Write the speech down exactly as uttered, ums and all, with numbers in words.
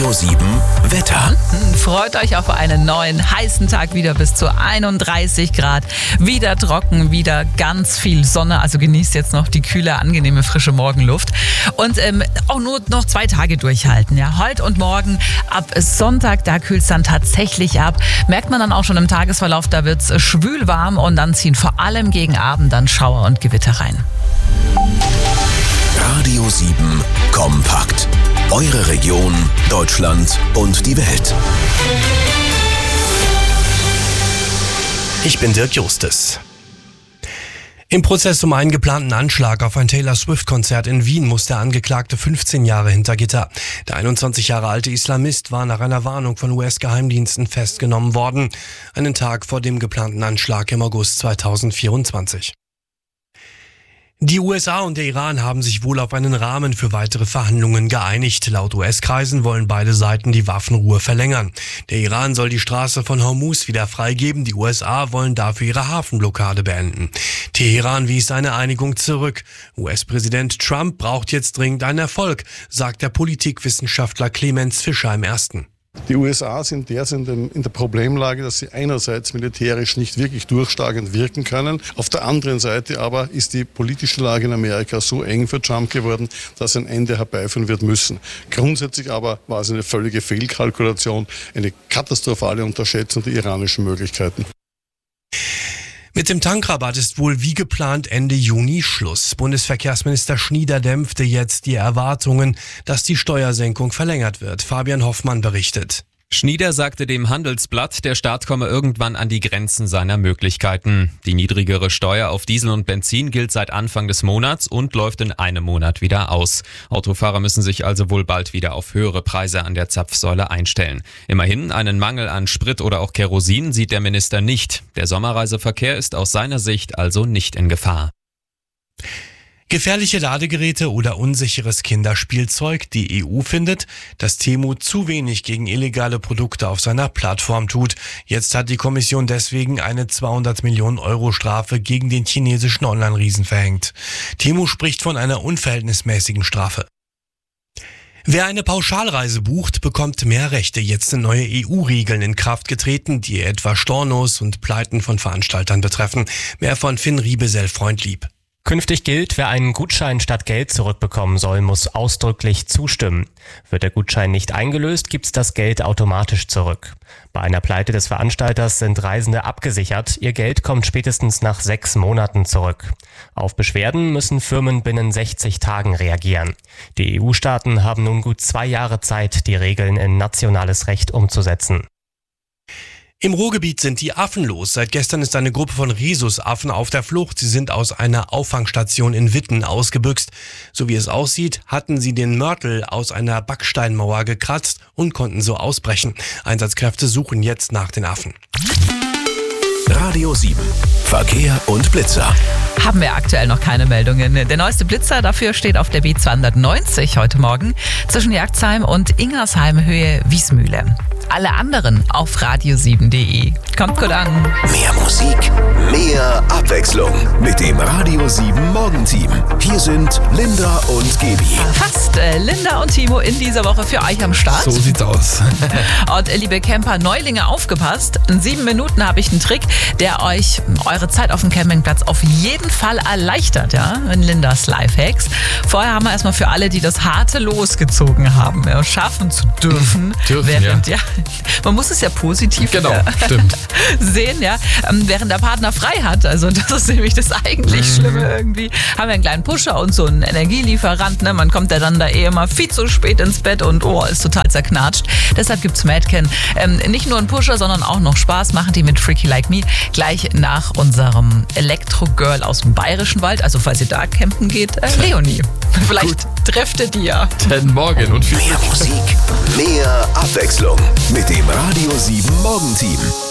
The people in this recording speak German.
Radio sieben Wetter. Freut euch auf einen neuen heißen Tag, wieder bis zu einunddreißig Grad. Wieder trocken, wieder ganz viel Sonne. Also genießt jetzt noch die kühle, angenehme, frische Morgenluft. Und ähm, auch nur noch zwei Tage durchhalten. Ja, heute und morgen ab Sonntag, da kühlt es dann tatsächlich ab. Merkt man dann auch schon im Tagesverlauf, da wird es schwül warm und dann ziehen vor allem gegen Abend dann Schauer und Gewitter rein. Radio sieben kompakt. Eure Region, Deutschland und die Welt. Ich bin Dirk Justes. Im Prozess um einen geplanten Anschlag auf ein Taylor Swift-Konzert in Wien muss der Angeklagte fünfzehn Jahre hinter Gitter. Der einundzwanzig Jahre alte Islamist war nach einer Warnung von U S-Geheimdiensten festgenommen worden, einen Tag vor dem geplanten Anschlag im August zweitausendvierundzwanzig. Die U S A und der Iran haben sich wohl auf einen Rahmen für weitere Verhandlungen geeinigt. Laut U S-Kreisen wollen beide Seiten die Waffenruhe verlängern. Der Iran soll die Straße von Hormuz wieder freigeben, die U S A wollen dafür ihre Hafenblockade beenden. Teheran wies eine Einigung zurück. U S-Präsident Trump braucht jetzt dringend einen Erfolg, sagt der Politikwissenschaftler Clemens Fischer im Ersten. Die U S A sind derzeit in der Problemlage, dass sie einerseits militärisch nicht wirklich durchschlagend wirken können. Auf der anderen Seite aber ist die politische Lage in Amerika so eng für Trump geworden, dass ein Ende herbeiführen wird müssen. Grundsätzlich aber war es eine völlige Fehlkalkulation, eine katastrophale Unterschätzung der iranischen Möglichkeiten. Mit dem Tankrabatt ist wohl wie geplant Ende Juni Schluss. Bundesverkehrsminister Schnieder dämpfte jetzt die Erwartungen, dass die Steuersenkung verlängert wird. Fabian Hoffmann berichtet. Schnieder sagte dem Handelsblatt, der Staat komme irgendwann an die Grenzen seiner Möglichkeiten. Die niedrigere Steuer auf Diesel und Benzin gilt seit Anfang des Monats und läuft in einem Monat wieder aus. Autofahrer müssen sich also wohl bald wieder auf höhere Preise an der Zapfsäule einstellen. Immerhin, einen Mangel an Sprit oder auch Kerosin sieht der Minister nicht. Der Sommerreiseverkehr ist aus seiner Sicht also nicht in Gefahr. Gefährliche Ladegeräte oder unsicheres Kinderspielzeug. Die E U findet, dass Temu zu wenig gegen illegale Produkte auf seiner Plattform tut. Jetzt hat die Kommission deswegen eine zweihundert Millionen Euro Strafe gegen den chinesischen Online-Riesen verhängt. Temu spricht von einer unverhältnismäßigen Strafe. Wer eine Pauschalreise bucht, bekommt mehr Rechte. Jetzt sind neue E U-Regeln in Kraft getreten, die etwa Stornos und Pleiten von Veranstaltern betreffen. Mehr von Finn Riebesell-Freundlieb. Künftig gilt, wer einen Gutschein statt Geld zurückbekommen soll, muss ausdrücklich zustimmen. Wird der Gutschein nicht eingelöst, gibt's das Geld automatisch zurück. Bei einer Pleite des Veranstalters sind Reisende abgesichert. Ihr Geld kommt spätestens nach sechs Monaten zurück. Auf Beschwerden müssen Firmen binnen sechzig Tagen reagieren. Die E U-Staaten haben nun gut zwei Jahre Zeit, die Regeln in nationales Recht umzusetzen. Im Ruhrgebiet sind die Affen los. Seit gestern ist eine Gruppe von Rhesusaffen auf der Flucht. Sie sind aus einer Auffangstation in Witten ausgebüxt. So wie es aussieht, hatten sie den Mörtel aus einer Backsteinmauer gekratzt und konnten so ausbrechen. Einsatzkräfte suchen jetzt nach den Affen. Radio sieben. Verkehr und Blitzer. Haben wir aktuell noch keine Meldungen. Der neueste Blitzer dafür steht auf der B zweihundertneunzig heute Morgen zwischen Jagdsheim und Ingersheim Höhe Wiesmühle. Alle anderen auf radio sieben punkt de. Kommt gut an. Mehr Musik, mehr Abwechslung mit dem Radio sieben Morgenteam. Hier sind Linda und Gaby. Fast äh, Linda und Timo in dieser Woche für euch am Start. So sieht's aus. Und äh, liebe Camper, Neulinge, aufgepasst. In sieben Minuten habe ich einen Trick, der euch eure Zeit auf dem Campingplatz auf jeden Fall erleichtert, ja, in Lindas Lifehacks. Vorher haben wir erstmal für alle, die das harte Los gezogen haben, ja, schaffen zu dürfen. dürfen während, ja. ja. Man muss es ja positiv genau, ja, stimmt. sehen, ja, während der Partner frei hat. Also das ist nämlich das eigentlich mhm. Schlimme irgendwie. Haben wir einen kleinen Pusher und so einen Energielieferant, ne? Man kommt ja dann da eh immer viel zu spät ins Bett und oh, ist total zerknatscht. Deshalb gibt's Madcan. Ähm, nicht nur einen Pusher, sondern auch noch Spaß machen die mit Freaky Like Me gleich nach unserem Elektro-Girl aus dem Bayerischen Wald. Also falls ihr da campen geht, äh, Leonie. Vielleicht trefft ihr die ja. Denn morgen und viel mehr Musik, mehr Abwechslung mit dem Radio sieben Morgenteam.